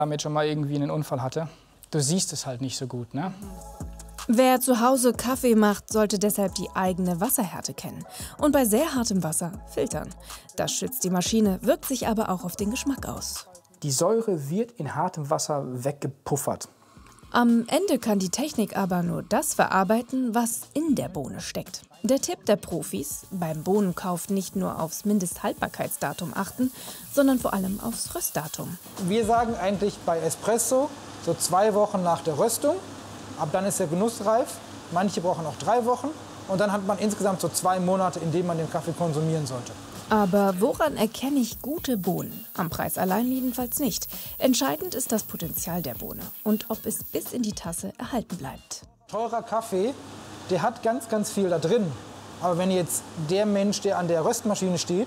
damit schon mal irgendwie einen Unfall hatte. Du siehst es halt nicht so gut, ne? Wer zu Hause Kaffee macht, sollte deshalb die eigene Wasserhärte kennen. Und bei sehr hartem Wasser filtern. Das schützt die Maschine, wirkt sich aber auch auf den Geschmack aus. Die Säure wird in hartem Wasser weggepuffert. Am Ende kann die Technik aber nur das verarbeiten, was in der Bohne steckt. Der Tipp der Profis: beim Bohnenkauf nicht nur aufs Mindesthaltbarkeitsdatum achten, sondern vor allem aufs Röstdatum. Wir sagen eigentlich bei Espresso so 2 Wochen nach der Röstung. Ab dann ist er genussreif. Manche brauchen auch 3 Wochen. Und dann hat man insgesamt so 2 Monate, in denen man den Kaffee konsumieren sollte. Aber woran erkenne ich gute Bohnen? Am Preis allein jedenfalls nicht. Entscheidend ist das Potenzial der Bohne und ob es bis in die Tasse erhalten bleibt. Teurer Kaffee, der hat ganz, ganz viel da drin. Aber wenn jetzt der Mensch, der an der Röstmaschine steht,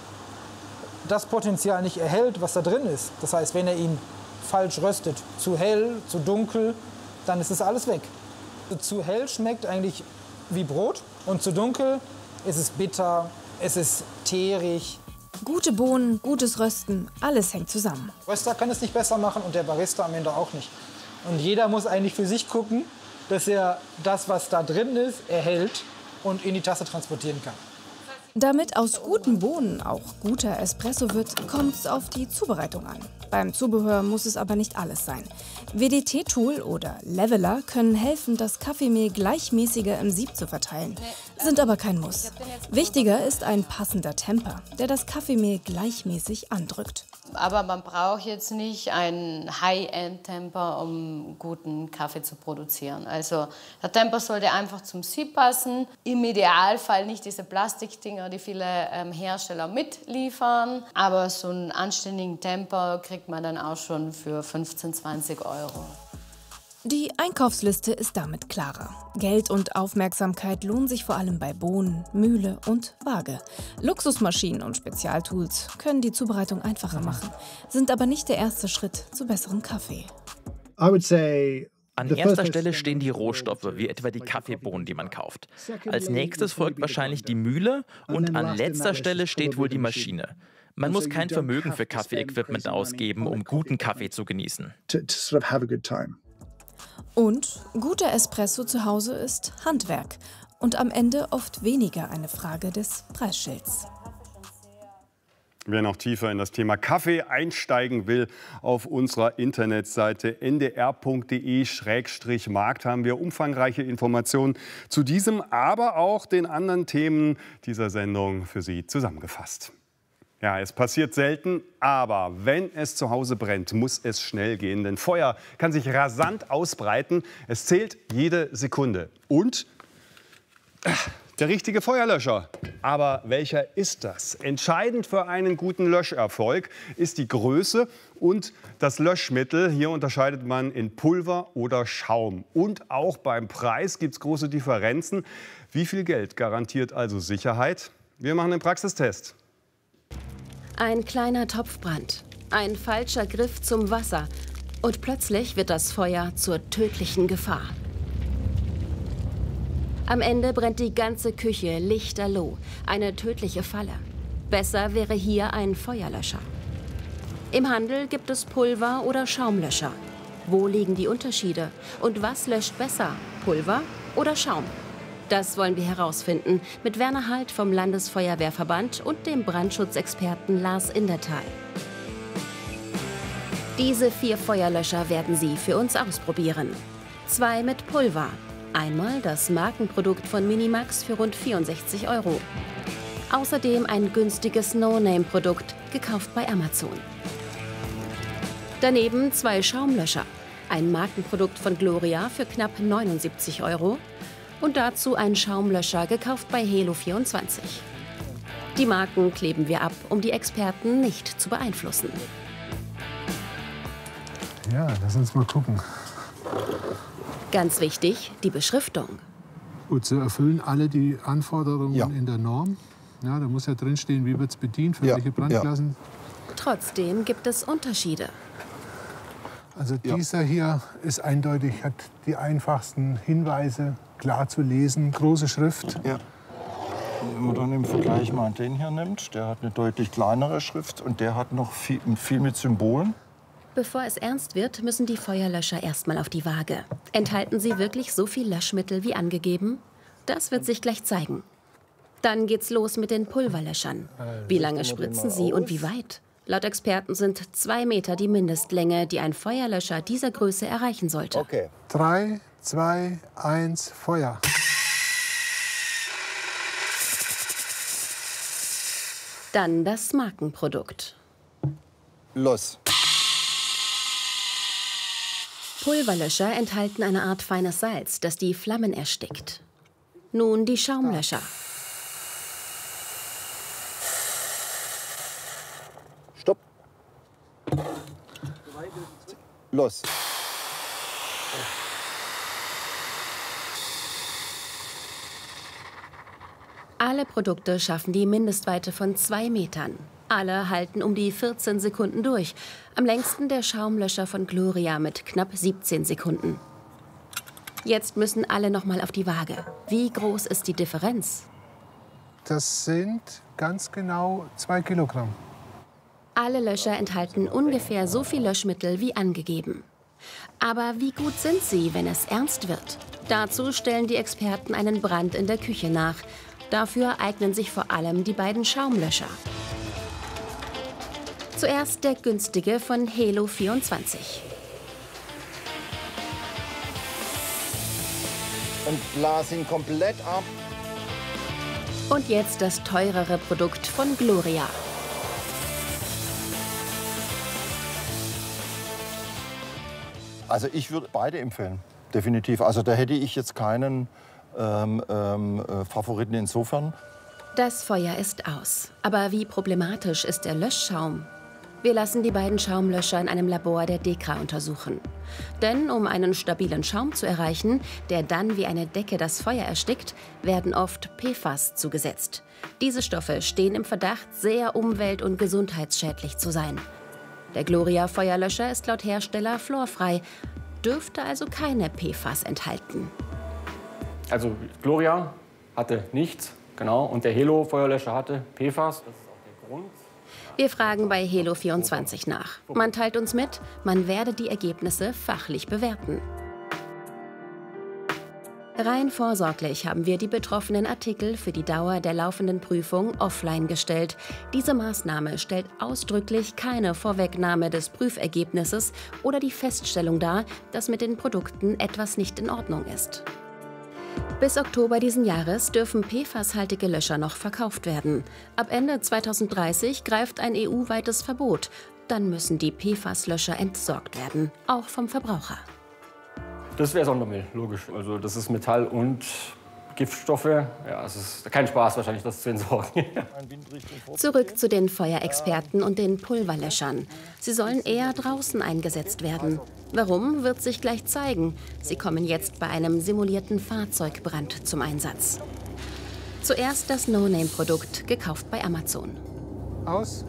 das Potenzial nicht erhält, was da drin ist, das heißt, wenn er ihn falsch röstet, zu hell, zu dunkel, dann ist es alles weg. Zu hell schmeckt eigentlich wie Brot und zu dunkel ist es bitter, es ist teerig. Gute Bohnen, gutes Rösten, alles hängt zusammen. Der Röster kann es nicht besser machen und der Barista am Ende auch nicht. Und jeder muss eigentlich für sich gucken, dass er das, was da drin ist, erhält und in die Tasse transportieren kann. Damit aus guten Bohnen auch guter Espresso wird, kommt es auf die Zubereitung an. Beim Zubehör muss es aber nicht alles sein. WDT-Tool oder Leveler können helfen, das Kaffeemehl gleichmäßiger im Sieb zu verteilen, sind aber kein Muss. Wichtiger ist ein passender Temper, der das Kaffeemehl gleichmäßig andrückt. Aber man braucht jetzt nicht einen High-End-Temper, um guten Kaffee zu produzieren. Also der Temper sollte einfach zum Sieb passen. Im Idealfall nicht diese Plastikdinger, die viele Hersteller mitliefern. Aber so einen anständigen Temper kriegt man dann auch schon für 15, 20 Euro. Die Einkaufsliste ist damit klarer. Geld und Aufmerksamkeit lohnen sich vor allem bei Bohnen, Mühle und Waage. Luxusmaschinen und Spezialtools können die Zubereitung einfacher machen, sind aber nicht der erste Schritt zu besserem Kaffee. An erster Stelle stehen die Rohstoffe, wie etwa die Kaffeebohnen, die man kauft. Als nächstes folgt wahrscheinlich die Mühle und an letzter Stelle steht wohl die Maschine. Man muss kein Vermögen für Kaffee-Equipment ausgeben, um guten Kaffee zu genießen. Und guter Espresso zu Hause ist Handwerk und am Ende oft weniger eine Frage des Preisschilds. Wer noch tiefer in das Thema Kaffee einsteigen will, auf unserer Internetseite ndr.de/markt haben wir umfangreiche Informationen zu diesem, aber auch den anderen Themen dieser Sendung für Sie zusammengefasst. Ja, es passiert selten, aber wenn es zu Hause brennt, muss es schnell gehen. Denn Feuer kann sich rasant ausbreiten. Es zählt jede Sekunde. Und der richtige Feuerlöscher. Aber welcher ist das? Entscheidend für einen guten Löscherfolg ist die Größe und das Löschmittel. Hier unterscheidet man in Pulver oder Schaum. Und auch beim Preis gibt es große Differenzen. Wie viel Geld garantiert also Sicherheit? Wir machen einen Praxistest. Ein kleiner Topfbrand, ein falscher Griff zum Wasser und plötzlich wird das Feuer zur tödlichen Gefahr. Am Ende brennt die ganze Küche lichterloh, eine tödliche Falle. Besser wäre hier ein Feuerlöscher. Im Handel gibt es Pulver- oder Schaumlöscher. Wo liegen die Unterschiede und was löscht besser, Pulver oder Schaum? Das wollen wir herausfinden mit Werner Halt vom Landesfeuerwehrverband und dem Brandschutzexperten Lars Indertal. Diese 4 Feuerlöscher werden Sie für uns ausprobieren. 2 mit Pulver. Einmal das Markenprodukt von Minimax für rund 64 €. Außerdem ein günstiges No-Name-Produkt, gekauft bei Amazon. Daneben 2 Schaumlöscher. Ein Markenprodukt von Gloria für knapp 79 € und dazu ein Schaumlöscher, gekauft bei Helo24. Die Marken kleben wir ab, um die Experten nicht zu beeinflussen. Ja, lass uns mal gucken. Ganz wichtig, die Beschriftung. Gut, Sie erfüllen alle die Anforderungen in der Norm. Ja, da muss ja drinstehen, wie wird es bedient, für welche Brandklassen. Trotzdem gibt es Unterschiede. Also dieser hier ist eindeutig, hat die einfachsten Hinweise, klar zu lesen, große Schrift. Ja. Wenn man dann im Vergleich mal den hier nimmt, der hat eine deutlich kleinere Schrift und der hat noch viel mit Symbolen. Bevor es ernst wird, müssen die Feuerlöscher erstmal auf die Waage. Enthalten sie wirklich so viel Löschmittel wie angegeben? Das wird sich gleich zeigen. Dann geht's los mit den Pulverlöschern. Wie lange spritzen sie und wie weit? Laut Experten sind 2 Meter die Mindestlänge, die ein Feuerlöscher dieser Größe erreichen sollte. Okay. 3, 2, 1, Feuer. Dann das Markenprodukt. Los. Pulverlöscher enthalten eine Art feines Salz, das die Flammen erstickt. Nun die Schaumlöscher. Stopp. Los. Alle Produkte schaffen die Mindestweite von 2 Metern. Alle halten um die 14 Sekunden durch. Am längsten der Schaumlöscher von Gloria mit knapp 17 Sekunden. Jetzt müssen alle noch mal auf die Waage. Wie groß ist die Differenz? Das sind ganz genau 2 Kilogramm. Alle Löscher enthalten ungefähr so viel Löschmittel wie angegeben. Aber wie gut sind sie, wenn es ernst wird? Dazu stellen die Experten einen Brand in der Küche nach. Dafür eignen sich vor allem die beiden Schaumlöscher. Zuerst der günstige von Helo 24. Und blas ihn komplett ab. Und jetzt das teurere Produkt von Gloria. Also ich würde beide empfehlen, definitiv. Also da hätte ich jetzt keinen Favoriten insofern. Das Feuer ist aus. Aber wie problematisch ist der Löschschaum? Wir lassen die beiden Schaumlöscher in einem Labor der DEKRA untersuchen. Denn um einen stabilen Schaum zu erreichen, der dann wie eine Decke das Feuer erstickt, werden oft PFAS zugesetzt. Diese Stoffe stehen im Verdacht, sehr umwelt- und gesundheitsschädlich zu sein. Der Gloria-Feuerlöscher ist laut Hersteller fluorfrei, dürfte also keine PFAS enthalten. Also Gloria hatte nichts, genau, und der Helo-Feuerlöscher hatte PFAS. Das ist auch der Grund. Wir fragen bei Helo 24 nach. Man teilt uns mit, man werde die Ergebnisse fachlich bewerten. Rein vorsorglich haben wir die betroffenen Artikel für die Dauer der laufenden Prüfung offline gestellt. Diese Maßnahme stellt ausdrücklich keine Vorwegnahme des Prüfergebnisses oder die Feststellung dar, dass mit den Produkten etwas nicht in Ordnung ist. Bis Oktober diesen Jahres dürfen PFAS-haltige Löscher noch verkauft werden. Ab Ende 2030 greift ein EU-weites Verbot. Dann müssen die PFAS-Löscher entsorgt werden, auch vom Verbraucher. Das wäre Sondermüll, logisch. Also das ist Metall und Giftstoffe. Ja, es ist kein Spaß wahrscheinlich, das zu entsorgen. Zurück zu den Feuerexperten und den Pulverlöschern. Sie sollen eher draußen eingesetzt werden. Warum, wird sich gleich zeigen. Sie kommen jetzt bei einem simulierten Fahrzeugbrand zum Einsatz. Zuerst das No-Name-Produkt, gekauft bei Amazon. Aus.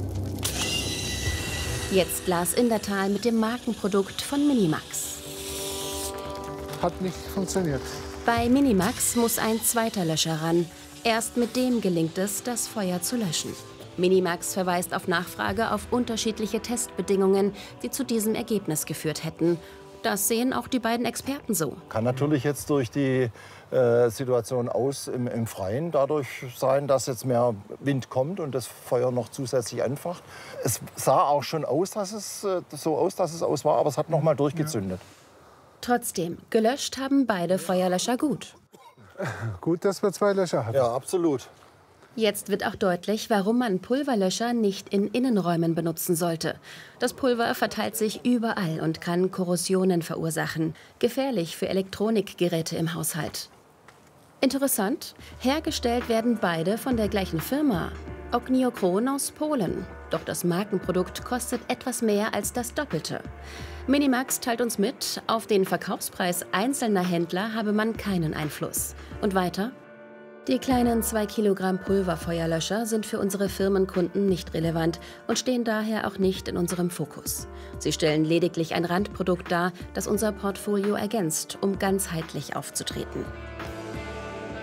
Jetzt Glas Indertal mit dem Markenprodukt von Minimax. Hat nicht funktioniert. Bei Minimax muss ein zweiter Löscher ran. Erst mit dem gelingt es, das Feuer zu löschen. Minimax verweist auf Nachfrage auf unterschiedliche Testbedingungen, die zu diesem Ergebnis geführt hätten. Das sehen auch die beiden Experten so. Kann natürlich jetzt durch die Situation im Freien dadurch sein, dass jetzt mehr Wind kommt und das Feuer noch zusätzlich anfacht. Es sah auch schon aus, dass es aus war, aber es hat noch mal durchgezündet. Trotzdem, gelöscht haben beide Feuerlöscher gut. Gut, dass wir 2 Löcher hatten. Ja, absolut. Jetzt wird auch deutlich, warum man Pulverlöscher nicht in Innenräumen benutzen sollte. Das Pulver verteilt sich überall und kann Korrosionen verursachen. Gefährlich für Elektronikgeräte im Haushalt. Interessant, hergestellt werden beide von der gleichen Firma. Ogniochron aus Polen. Doch das Markenprodukt kostet etwas mehr als das Doppelte. Minimax teilt uns mit, auf den Verkaufspreis einzelner Händler habe man keinen Einfluss. Und weiter? Die kleinen 2 Kilogramm Pulverfeuerlöscher sind für unsere Firmenkunden nicht relevant und stehen daher auch nicht in unserem Fokus. Sie stellen lediglich ein Randprodukt dar, das unser Portfolio ergänzt, um ganzheitlich aufzutreten.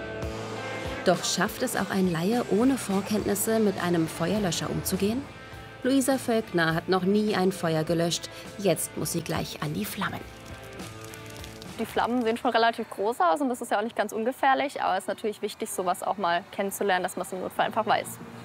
Doch schafft es auch ein Laie ohne Vorkenntnisse, mit einem Feuerlöscher umzugehen? Luisa Völkner hat noch nie ein Feuer gelöscht. Jetzt muss sie gleich an die Flammen. Die Flammen sehen schon relativ groß aus und das ist ja auch nicht ganz ungefährlich. Aber es ist natürlich wichtig, sowas auch mal kennenzulernen, dass man es im Notfall einfach weiß.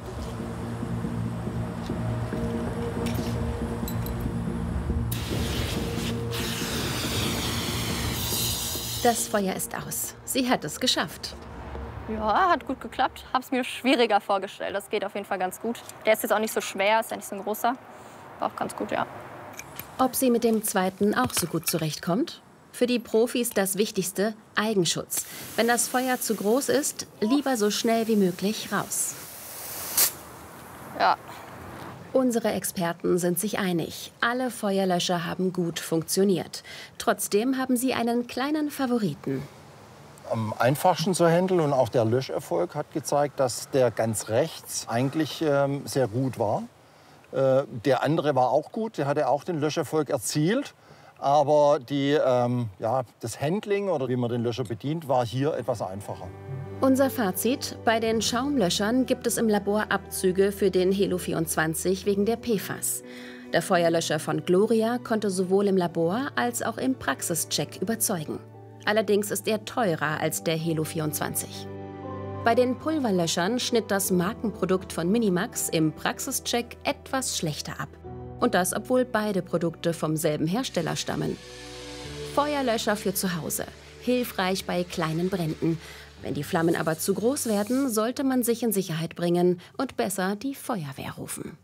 Das Feuer ist aus. Sie hat es geschafft. Ja, hat gut geklappt. Habe es mir schwieriger vorgestellt. Das geht auf jeden Fall ganz gut. Der ist jetzt auch nicht so schwer, ist ja nicht so ein großer. War auch ganz gut, ja. Ob sie mit dem zweiten auch so gut zurechtkommt? Für die Profis das Wichtigste, Eigenschutz. Wenn das Feuer zu groß ist, lieber so schnell wie möglich raus. Ja. Unsere Experten sind sich einig. Alle Feuerlöscher haben gut funktioniert. Trotzdem haben sie einen kleinen Favoriten. Am einfachsten zu handeln und auch der Löscherfolg hat gezeigt, dass der ganz rechts eigentlich sehr gut war. Der andere war auch gut, der hatte auch den Löscherfolg erzielt. Aber das Handling oder wie man den Löscher bedient, war hier etwas einfacher. Unser Fazit: Bei den Schaumlöschern gibt es im Labor Abzüge für den Helo 24 wegen der PFAS. Der Feuerlöscher von Gloria konnte sowohl im Labor als auch im Praxischeck überzeugen. Allerdings ist er teurer als der Helo 24. Bei den Pulverlöschern schnitt das Markenprodukt von Minimax im Praxischeck etwas schlechter ab. Und das, obwohl beide Produkte vom selben Hersteller stammen. Feuerlöscher für zu Hause. Hilfreich bei kleinen Bränden. Wenn die Flammen aber zu groß werden, sollte man sich in Sicherheit bringen und besser die Feuerwehr rufen.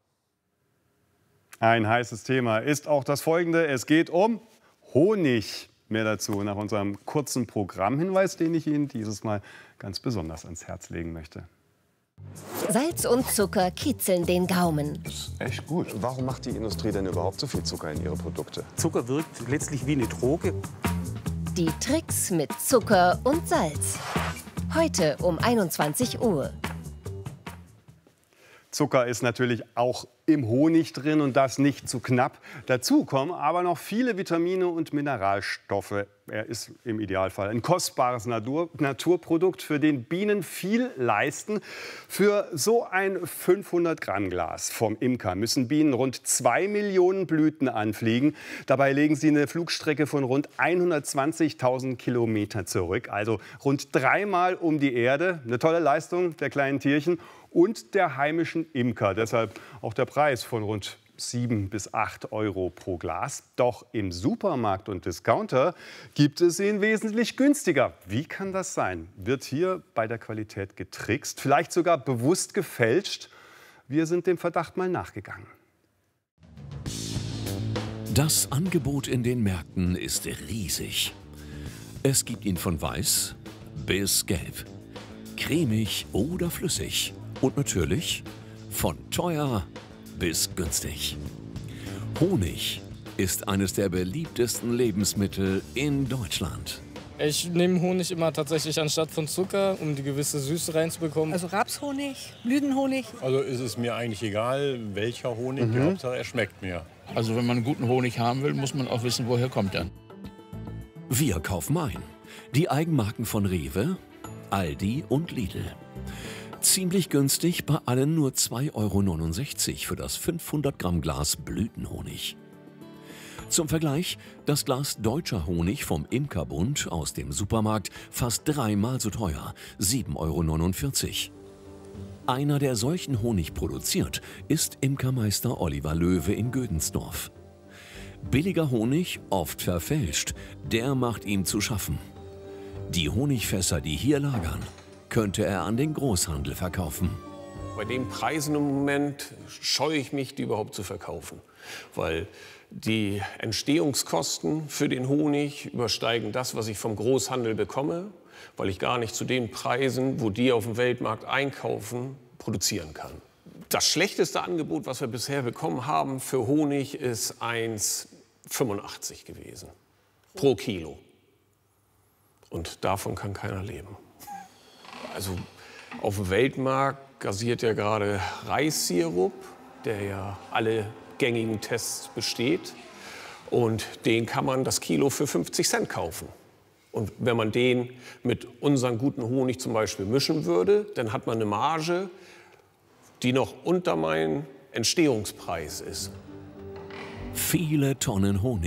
Ein heißes Thema ist auch das folgende. Es geht um Honig. Mehr dazu nach unserem kurzen Programmhinweis, den ich Ihnen dieses Mal ganz besonders ans Herz legen möchte. Salz und Zucker kitzeln den Gaumen. Das ist echt gut. Warum macht die Industrie denn überhaupt so viel Zucker in ihre Produkte? Zucker wirkt letztlich wie eine Droge. Die Tricks mit Zucker und Salz. Heute um 21 Uhr. Zucker ist natürlich auch im Honig drin und das nicht zu knapp. Dazu kommen aber noch viele Vitamine und Mineralstoffe. Er ist im Idealfall ein kostbares Naturprodukt, für den Bienen viel leisten. Für so ein 500-Gramm-Glas vom Imker müssen Bienen rund 2 Millionen Blüten anfliegen. Dabei legen sie eine Flugstrecke von rund 120.000 Kilometer zurück, also rund 3-mal um die Erde. Eine tolle Leistung der kleinen Tierchen und der heimischen Imker. Deshalb auch der Preis von rund 7 bis 8 Euro pro Glas. Doch im Supermarkt und Discounter gibt es ihn wesentlich günstiger. Wie kann das sein? Wird hier bei der Qualität getrickst, vielleicht sogar bewusst gefälscht? Wir sind dem Verdacht mal nachgegangen. Das Angebot in den Märkten ist riesig. Es gibt ihn von weiß bis gelb, cremig oder flüssig und natürlich von teuer bis günstig. Honig ist eines der beliebtesten Lebensmittel in Deutschland. Ich nehme Honig immer tatsächlich anstatt von Zucker, um die gewisse Süße reinzubekommen. Also Rapshonig, Blütenhonig. Also ist es mir eigentlich egal, welcher Honig, Hauptsache er schmeckt mir. Also wenn man einen guten Honig haben will, muss man auch wissen, woher kommt er. Wir kaufen ein. Die Eigenmarken von Rewe, Aldi und Lidl. Ziemlich günstig, bei allen nur 2,69 € für das 500 Gramm Glas Blütenhonig. Zum Vergleich, das Glas deutscher Honig vom Imkerbund aus dem Supermarkt fast 3-mal so teuer, 7,49 €. Einer, der solchen Honig produziert, ist Imkermeister Oliver Löwe in Gödensdorf. Billiger Honig, oft verfälscht, der macht ihm zu schaffen. Die Honigfässer, die hier lagern, könnte er an den Großhandel verkaufen. Bei den Preisen im Moment scheue ich mich, die überhaupt zu verkaufen. Weil die Entstehungskosten für den Honig übersteigen das, was ich vom Großhandel bekomme, weil ich gar nicht zu den Preisen, wo die auf dem Weltmarkt einkaufen, produzieren kann. Das schlechteste Angebot, was wir bisher bekommen haben für Honig, ist 1,85 gewesen pro Kilo. Und davon kann keiner leben. Also auf dem Weltmarkt gassiert ja gerade Reissirup, der ja alle gängigen Tests besteht. Und den kann man das Kilo für 50 Cent kaufen. Und wenn man den mit unserem guten Honig zum Beispiel mischen würde, dann hat man eine Marge, die noch unter meinen Entstehungspreis ist. Viele Tonnen Honig.